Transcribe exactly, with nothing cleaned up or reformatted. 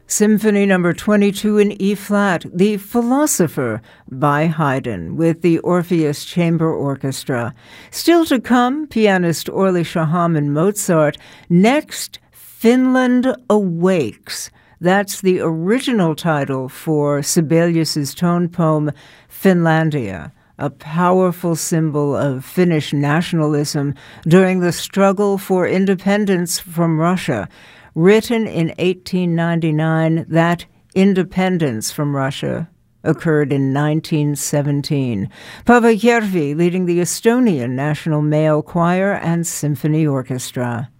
Symphony Number twenty-two in E-flat, The Philosopher by Haydn with the Orpheus Chamber Orchestra. Still to come, pianist Orly Shaham and Mozart. Next, Finland Awakes. That's the original title for Sibelius's tone poem, Finlandia, a powerful symbol of Finnish nationalism during the struggle for independence from Russia. Written in eighteen ninety-nine, that independence from Russia occurred in nineteen seventeen. Paavo Järvi leading the Estonian National Male Choir and Symphony Orchestra.